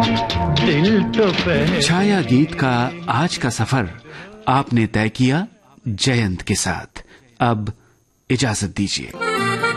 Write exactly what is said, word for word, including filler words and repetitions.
दिल तो पहले। छाया गीत का आज का सफर आपने तय किया जयंत के साथ। अब इजाजत दीजिए।